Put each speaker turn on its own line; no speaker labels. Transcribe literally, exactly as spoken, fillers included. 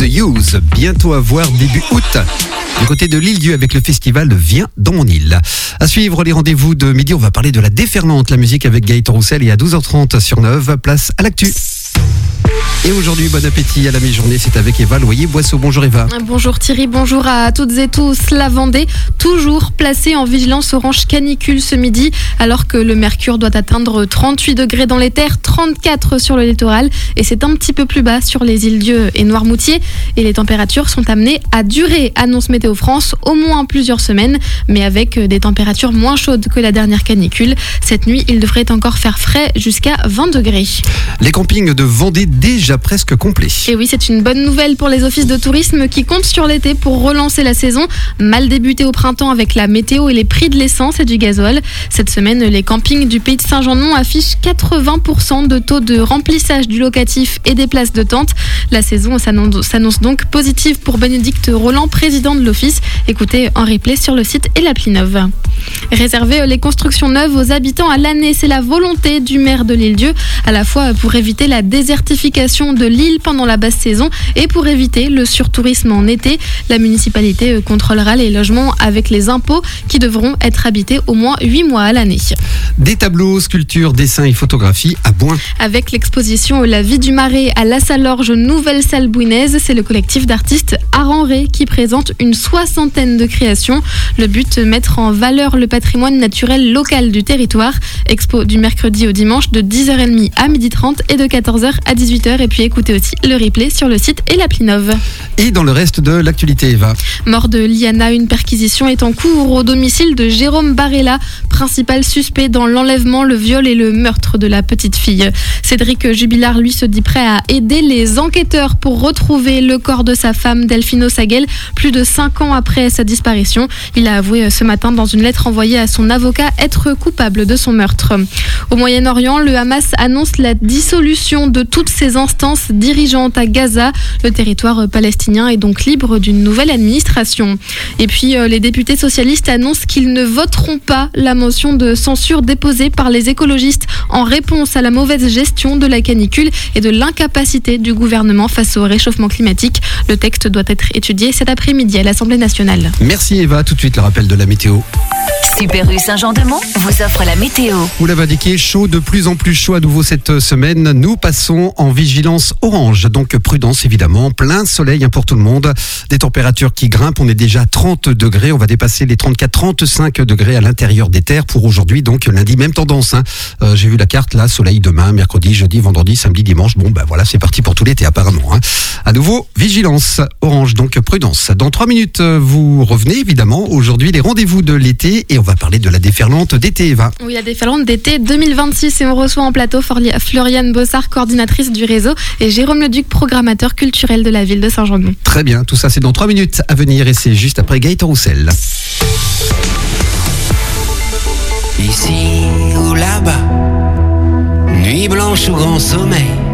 Use, bientôt à voir début août. Du côté de l'île-Dieu avec le festival Viens dans mon île. À suivre les rendez-vous de midi, on va parler de la déferlante, la musique avec Gaëtan Roussel, et à douze heures trente sur neuf, place à l'actu. Et aujourd'hui, bon appétit à la mi-journée, c'est avec Eva Loyer-Boisseau. Bonjour Eva.
Bonjour Thierry, bonjour à toutes et tous. La Vendée, toujours placée en vigilance orange canicule ce midi, alors que le mercure doit atteindre trente-huit degrés dans les terres, trente-quatre sur le littoral, et c'est un petit peu plus bas sur les îles-Dieu et Noirmoutier. Et les températures sont amenées à durer, annonce Météo France, au moins plusieurs semaines, mais avec des températures moins chaudes que la dernière canicule. Cette nuit, il devrait encore faire frais jusqu'à vingt degrés.
Les campings de Vendée déjà presque complet.
Et oui, c'est une bonne nouvelle pour les offices de tourisme qui comptent sur l'été pour relancer la saison. Mal débuté au printemps avec la météo et les prix de l'essence et du gasoil. Cette semaine, les campings du pays de Saint-Jean-de-Mont affichent quatre-vingts pour cent de taux de remplissage du locatif et des places de tente. La saison s'annonce donc positive pour Bénédicte Roland, président de l'office. Écoutez en replay sur le site et l'appli Neuve. Réserver les constructions neuves aux habitants à l'année, c'est la volonté du maire de l'île-Dieu, à la fois pour éviter la désertification de l'île pendant la basse saison et pour éviter le surtourisme en été. La municipalité contrôlera les logements avec les impôts qui devront être habités au moins huit mois à l'année.
Des tableaux, sculptures, dessins et photographies à Bouin.
Avec l'exposition La vie du marais à la Salorge, nouvelle salle bouinaise, c'est le collectif d'artistes Aranré qui présente une soixantaine de créations. Le but, mettre en valeur le patrimoine naturel local du territoire. Expo du mercredi au dimanche de dix heures trente à midi trente et de quatorze heures à dix-huit heures. Et puis écoutez aussi le replay sur le site et l'appli Neuve.
Et dans le reste de l'actualité, Eva.
Mort de Liana, une perquisition est en cours au domicile de Jérôme Barella, principal suspect dans l'enlèvement, le viol et le meurtre de la petite fille. Cédric Jubilard, lui, se dit prêt à aider les enquêteurs pour retrouver le corps de sa femme, Delphino Saguel, plus de cinq ans après sa disparition. Il a avoué ce matin dans une lettre envoyée à son avocat être coupable de son meurtre. Au Moyen-Orient, le Hamas annonce la dissolution de toutes ses instances dirigeantes à Gaza. Le territoire palestinien est donc libre d'une nouvelle administration. Et puis, les députés socialistes annoncent qu'ils ne voteront pas la motion de censure déposée par les écologistes en réponse à la mauvaise gestion de la canicule et de l'incapacité du gouvernement face au réchauffement climatique. Le texte doit être étudié cet après-midi à l'Assemblée nationale.
Merci Eva, tout de suite le rappel de la météo.
Super U Saint-Jean-de-Mont vous offre la météo.
Vous l'avez indiqué, chaud, de plus en plus chaud à nouveau cette semaine. Nous passons en vigilance orange, donc prudence évidemment, plein soleil pour tout le monde. Des températures qui grimpent, on est déjà à trente degrés, on va dépasser les trente-quatre trente-cinq degrés à l'intérieur des terres pour aujourd'hui, donc lundi, même tendance. Hein. Euh, j'ai vu la carte là, soleil demain, mercredi, jeudi, vendredi, samedi, dimanche. Bon ben voilà, c'est parti pour tout l'été apparemment. Hein. À nouveau, vigilance orange, donc prudence. Dans trois minutes, vous revenez évidemment. Aujourd'hui, les rendez-vous de l'été et on va parler de la déferlante d'été, Eva.
Oui, la déferlante d'été deux mille vingt-six et on reçoit en plateau Floriane Bossard, coordinatrice du réseau, et Jérôme Leduc, programmateur culturel de la ville de Saint-Jean-de-Mont.
Très bien, tout ça c'est dans trois minutes à venir et c'est juste après Gaëtan Roussel.
Ici ou là-bas, nuit blanche ou grand sommeil,